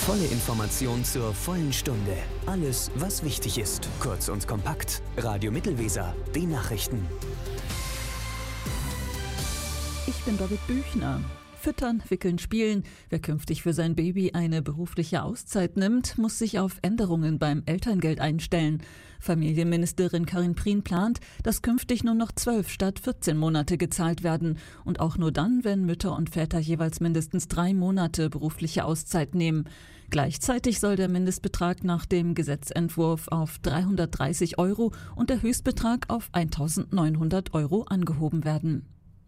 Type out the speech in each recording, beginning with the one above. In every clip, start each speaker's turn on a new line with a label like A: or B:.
A: volle Information zur vollen Stunde. Alles, was wichtig ist. Kurz und kompakt. Radio Mittelweser. Die Nachrichten.
B: Ich bin Birgit Büchner. Füttern, wickeln, spielen. Wer künftig für sein Baby eine berufliche Auszeit nimmt, muss sich auf Änderungen beim Elterngeld einstellen. Familienministerin Karin Prien plant, dass künftig nur noch 12 statt 14 Monate gezahlt werden. Und auch nur dann, wenn Mütter und Väter jeweils mindestens 3 Monate berufliche Auszeit nehmen. Gleichzeitig soll der Mindestbetrag nach dem Gesetzentwurf auf 330 € und der Höchstbetrag auf 1.900 € angehoben werden.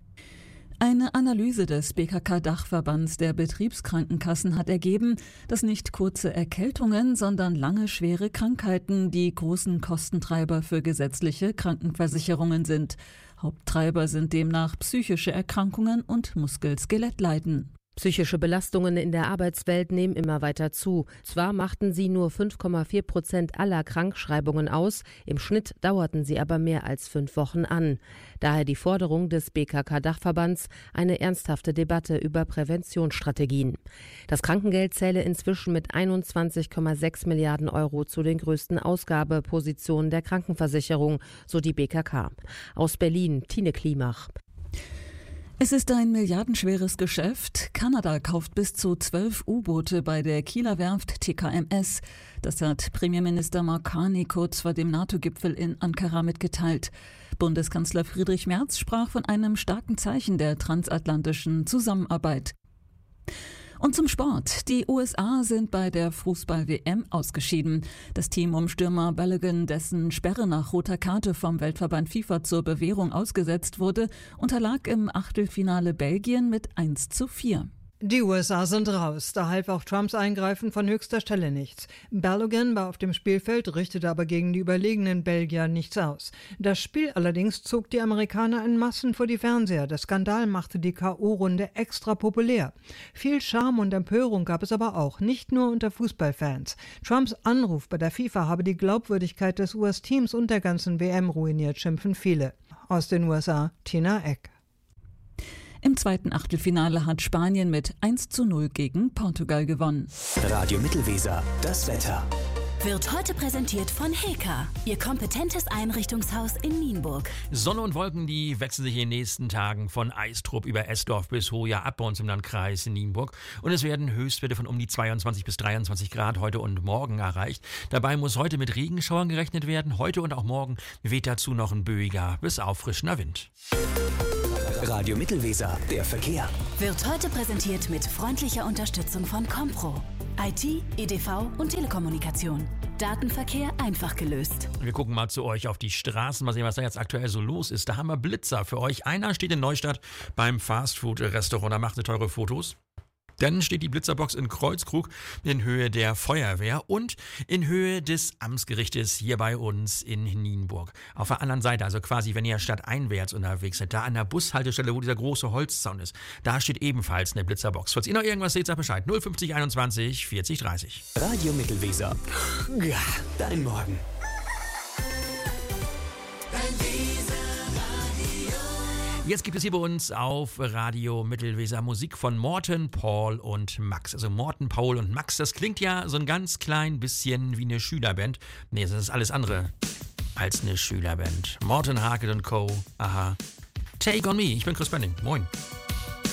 B: Eine Analyse des BKK-Dachverbands der Betriebskrankenkassen hat ergeben, dass nicht kurze Erkältungen, sondern lange schwere Krankheiten die großen Kostentreiber für gesetzliche Krankenversicherungen sind. Haupttreiber sind demnach psychische Erkrankungen und Muskel-Skelettleiden.
C: Psychische Belastungen in der Arbeitswelt nehmen immer weiter zu. Zwar machten sie nur 5,4% aller Krankschreibungen aus, im Schnitt dauerten sie aber mehr als 5 Wochen an. Daher die Forderung des BKK-Dachverbands, eine ernsthafte Debatte über Präventionsstrategien. Das Krankengeld zähle inzwischen mit 21,6 Milliarden € zu den größten Ausgabepositionen der Krankenversicherung, so die BKK. Aus Berlin, Tine Klimach.
B: Es ist ein milliardenschweres Geschäft. Kanada kauft bis zu 12 U-Boote bei der Kieler Werft TKMS. Das hat Premierminister Mark Carney kurz vor dem NATO-Gipfel in Ankara mitgeteilt. Bundeskanzler Friedrich Merz sprach von einem starken Zeichen der transatlantischen Zusammenarbeit. Und zum Sport. Die USA sind bei der Fußball-WM ausgeschieden. Das Team um Stürmer Balogun, dessen Sperre nach roter Karte vom Weltverband FIFA zur Bewährung ausgesetzt wurde, unterlag im Achtelfinale Belgien mit 1:4.
D: Die USA sind raus, da half auch Trumps Eingreifen von höchster Stelle nichts. Balogun war auf dem Spielfeld, richtete aber gegen die überlegenen Belgier nichts aus. Das Spiel allerdings zog die Amerikaner in Massen vor die Fernseher. Der Skandal machte die K.O.-Runde extra populär. Viel Charme und Empörung gab es aber auch, nicht nur unter Fußballfans. Trumps Anruf bei der FIFA habe die Glaubwürdigkeit des US-Teams und der ganzen WM ruiniert, schimpfen viele. Aus den USA, Tina Eck.
B: Im zweiten Achtelfinale hat Spanien mit 1:0 gegen Portugal gewonnen.
A: Radio Mittelweser. Das Wetter.
E: Wird heute präsentiert von Heka, Ihr kompetentes Einrichtungshaus in Nienburg.
F: Sonne und Wolken, die wechseln sich in den nächsten Tagen von Eistrup über Esdorf bis Hoya ab bei uns im Landkreis Nienburg. Und es werden Höchstwerte von um die 22 bis 23 Grad heute und morgen erreicht. Dabei muss heute mit Regenschauern gerechnet werden. Heute und auch morgen weht dazu noch ein böiger bis auffrischender Wind.
A: Radio Mittelweser, der Verkehr.
E: Wird heute präsentiert mit freundlicher Unterstützung von Compro. IT, EDV und Telekommunikation. Datenverkehr einfach gelöst.
F: Wir gucken mal zu euch auf die Straßen, mal sehen, was da jetzt aktuell so los ist. Da haben wir Blitzer für euch. Einer steht in Neustadt beim Fastfood-Restaurant, da macht ihr teure Fotos. Dann steht die Blitzerbox in Kreuzkrug in Höhe der Feuerwehr und in Höhe des Amtsgerichtes hier bei uns in Nienburg. Auf der anderen Seite, also quasi, wenn ihr stadteinwärts unterwegs seid, da an der Bushaltestelle, wo dieser große Holzzaun ist, da steht ebenfalls eine Blitzerbox. Falls ihr noch irgendwas seht, sagt Bescheid. 050 21 40 30.
A: Radio Mittelweser. Ja, dein Morgen.
F: Jetzt gibt es hier bei uns auf Radio Mittelweser Musik von Morten, Paul und Max. Also Morten, Paul und Max, das klingt ja so ein ganz klein bisschen wie eine Schülerband. Nee, das ist alles andere als eine Schülerband. Morten, Harket und Co. Aha. Take on me. Ich bin Chris Benning. Moin.